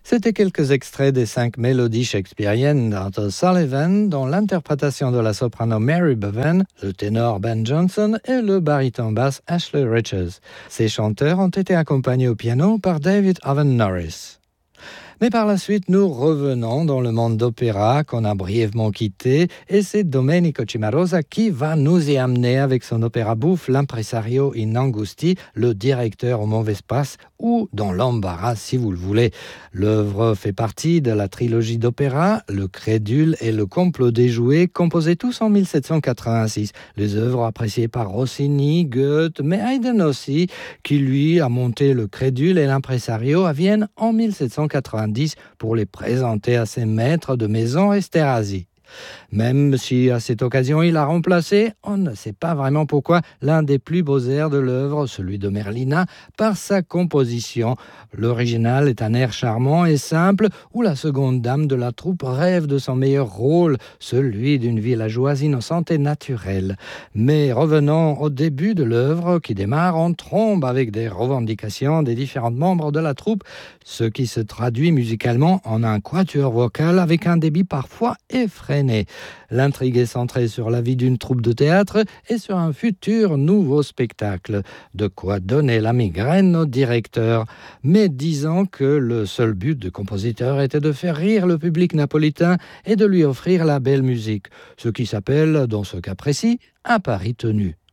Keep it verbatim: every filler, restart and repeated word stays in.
C'était quelques extraits des cinq mélodies shakespeariennes d'Arthur Sullivan, dont l'interprétation de la soprano Mary Bevan, le ténor Ben Jonson et le baryton basse Ashley Richards. Ces chanteurs ont été accompagnés au piano par David Owen Norris. Mais par la suite, nous revenons dans le monde d'opéra qu'on a brièvement quitté, et c'est Domenico Cimarosa qui va nous y amener avec son opéra bouffe L'Impresario in Angusti, le directeur au mauvais passe, ou dans l'embarras si vous le voulez. L'œuvre fait partie de la trilogie d'opéra Le Crédule et Le Complot déjoué, composés tous en dix-sept cent quatre-vingt-six. Les œuvres appréciées par Rossini, Goethe, mais Haydn aussi, qui lui a monté Le Crédule et L'Impresario à Vienne en dix-sept cent quatre-vingt-dix pour les présenter à ses maîtres de maison Esterhazy. Même si à cette occasion il a remplacé, on ne sait pas vraiment pourquoi, l'un des plus beaux airs de l'œuvre, celui de Merlina, par sa composition. L'original est un air charmant et simple où la seconde dame de la troupe rêve de son meilleur rôle, celui d'une villageoise innocente et naturelle. Mais revenons au début de l'œuvre qui démarre en trombe avec des revendications des différents membres de la troupe, ce qui se traduit musicalement en un quatuor vocal avec un débit parfois effréné. L'intrigue est centrée sur la vie d'une troupe de théâtre et sur un futur nouveau spectacle. De quoi donner la migraine au directeur. Mais disons que le seul but du compositeur était de faire rire le public napolitain et de lui offrir la belle musique. Ce qui s'appelle, dans ce cas précis, un pari tenu.